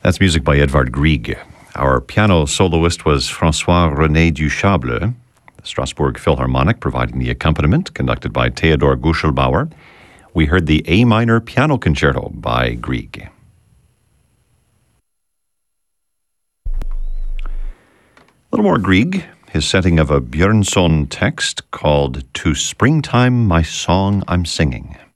That's music by Edvard Grieg. Our piano soloist was François-René Duchable, the Strasbourg Philharmonic providing the accompaniment, conducted by Theodor Guschelbauer. We heard the A minor piano concerto by Grieg. A little more Grieg, his setting of a Björnson text called "To Springtime My Song I'm Singing."